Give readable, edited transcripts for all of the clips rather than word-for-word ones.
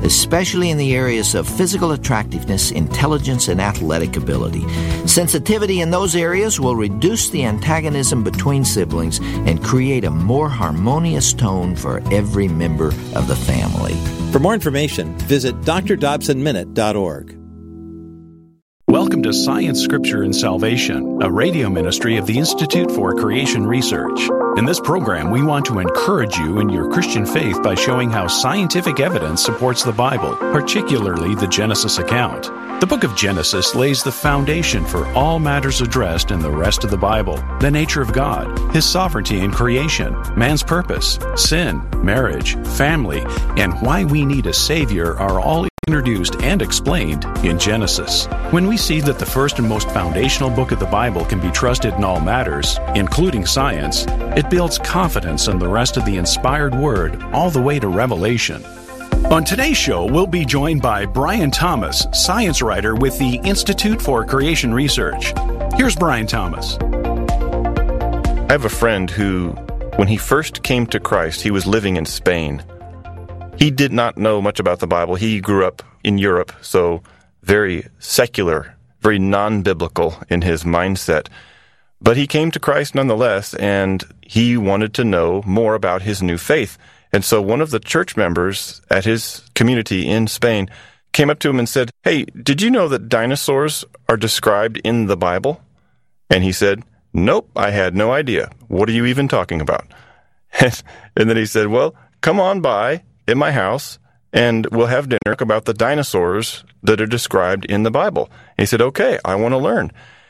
especially in the areas of physical attractiveness, intelligence, and athletic ability. Sensitivity in those areas will reduce the antagonism between siblings and create a more harmonious tone for every member of the family. For more information, visit drdobsonminute.org. Welcome to Science, Scripture, and Salvation, a radio ministry of the Institute for Creation Research. In this program, we want to encourage you in your Christian faith by showing how scientific evidence supports the Bible, particularly the Genesis account. The book of Genesis lays the foundation for all matters addressed in the rest of the Bible: the nature of God, His sovereignty in creation, man's purpose, sin, marriage, family, and why we need a Savior are all introduced and explained in Genesis. When we see that the first and most foundational book of the Bible can be trusted in all matters, including science, it builds confidence in the rest of the inspired Word all the way to Revelation. On today's show, we'll be joined by Brian Thomas, science writer with the Institute for Creation Research. Here's Brian Thomas. I have a friend who, when he first came to Christ, he was living in Spain. He did not know much about the Bible. He grew up in Europe, so very secular, very non-biblical in his mindset. But he came to Christ nonetheless, and he wanted to know more about his new faith. And so one of the church members at his community in Spain came up to him and said, "Hey, did you know that dinosaurs are described in the Bible?" And he said, "Nope, I had no idea. What are you even talking about?" And then he said, "Well, come on by in my house, and we'll have dinner about the dinosaurs that are described in the Bible." And he said, "Okay, I want to learn."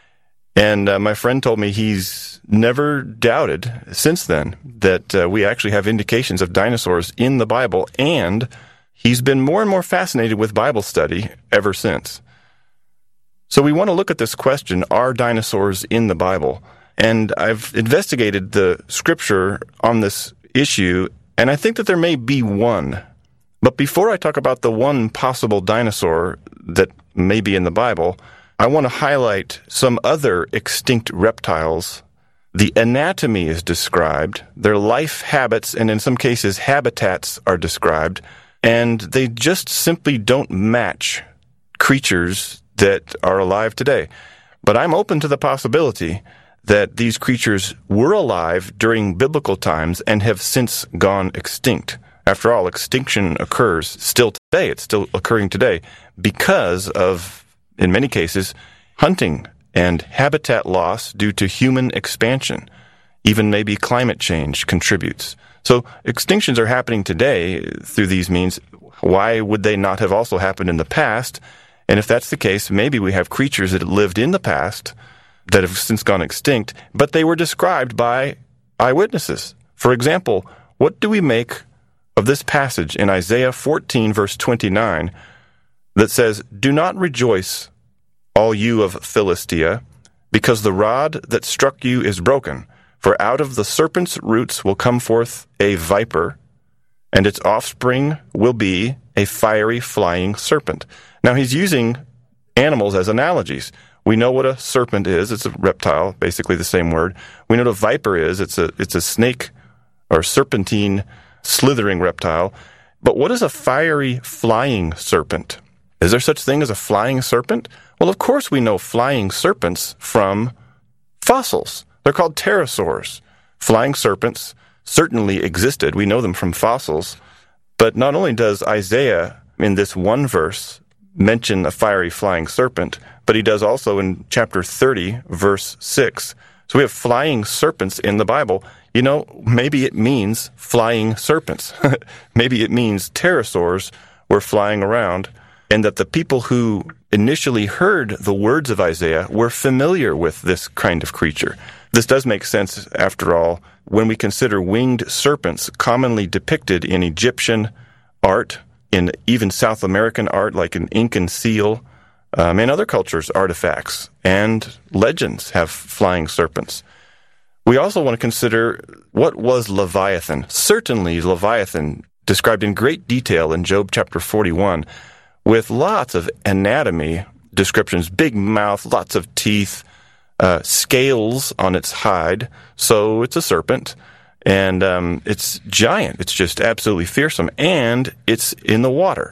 And my friend told me he's never doubted since then that we actually have indications of dinosaurs in the Bible, and he's been more and more fascinated with Bible study ever since. So we want to look at this question, are dinosaurs in the Bible? And I've investigated the scripture on this issue, and I think that there may be one. But before I talk about the one possible dinosaur that may be in the Bible, I want to highlight some other extinct reptiles. The anatomy is described, their life habits, and in some cases habitats are described, and they just simply don't match creatures that are alive today. But I'm open to the possibility that these creatures were alive during biblical times and have since gone extinct. After all, extinction occurs still today. It's still occurring today because of, in many cases, hunting and habitat loss due to human expansion. Even maybe climate change contributes. So extinctions are happening today through these means. Why would they not have also happened in the past? And if that's the case, maybe we have creatures that lived in the past that have since gone extinct, but they were described by eyewitnesses. For example, what do we make of this passage in Isaiah 14, verse 29, that says, "Do not rejoice, all you of Philistia, because the rod that struck you is broken. For out of the serpent's roots will come forth a viper, and its offspring will be a fiery flying serpent." Now he's using animals as analogies. We know what a serpent is. It's a reptile, basically the same word. We know what a viper is. It's a snake or serpentine slithering reptile. But what is a fiery flying serpent? Is there such thing as a flying serpent? Well, of course we know flying serpents from fossils. They're called pterosaurs. Flying serpents certainly existed. We know them from fossils. But not only does Isaiah, in this one verse, mention a fiery flying serpent, but he does also in chapter 30, verse 6. So we have flying serpents in the Bible. You know, maybe it means flying serpents. Maybe it means pterosaurs were flying around, and that the people who initially heard the words of Isaiah were familiar with this kind of creature. This does make sense, after all, when we consider winged serpents commonly depicted in Egyptian art, in even South American art, like an Incan seal, and other cultures' artifacts and legends have flying serpents. We also want to consider, what was Leviathan? Certainly Leviathan, described in great detail in Job chapter 41, with lots of anatomy descriptions, big mouth, lots of teeth, scales on its hide, so it's a serpent, and it's giant. It's just absolutely fearsome, and it's in the water.